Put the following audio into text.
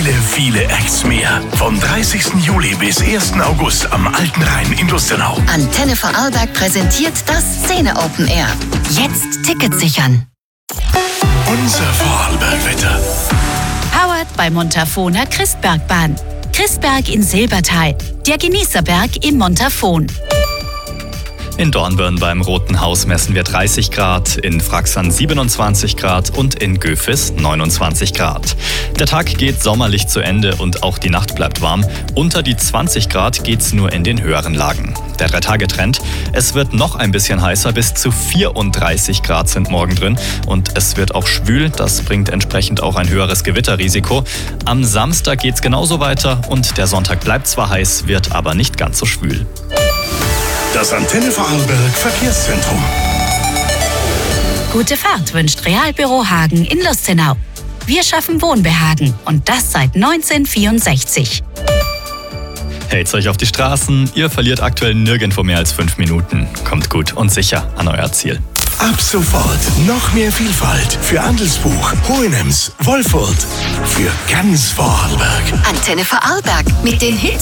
viele Acts mehr. Vom 30. Juli bis 1. August am Alten Rhein in Lustenau. Antenne Vorarlberg präsentiert das Szene Open Air. Jetzt Tickets sichern. Unser Vorarlberg-Wetter. Powered bei Montafoner Christbergbahn. Christberg in Silbertal. Der Genießerberg im Montafon. In Dornbirn beim Roten Haus messen wir 30 Grad, in Fraxern 27 Grad und in Göfis 29 Grad. Der Tag geht sommerlich zu Ende und auch die Nacht bleibt warm. Unter die 20 Grad geht's nur in den höheren Lagen. Der 3-Tage-Trend: es wird noch ein bisschen heißer, bis zu 34 Grad sind morgen drin. Und es wird auch schwül, das bringt entsprechend auch ein höheres Gewitterrisiko. Am Samstag geht's genauso weiter und der Sonntag bleibt zwar heiß, wird aber nicht ganz so schwül. Das Antenne Vorarlberg Verkehrszentrum. Gute Fahrt wünscht Realbüro Hagen in Lustenau. Wir schaffen Wohnbehagen und das seit 1964. Hält's euch auf die Straßen, ihr verliert aktuell nirgendwo mehr als 5 Minuten. Kommt gut und sicher an euer Ziel. Ab sofort noch mehr Vielfalt für Andelsbuch, Hohenems, Wolfurt, für ganz Vorarlberg. Antenne Vorarlberg mit den Hits